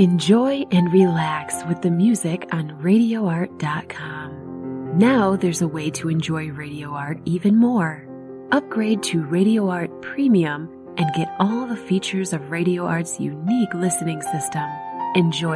Enjoy and relax with the music on RadioArt.com. Now there's a way to enjoy Radio Art even more. Upgrade to Radio Art Premium and get all the features of Radio Art's unique listening system. Enjoy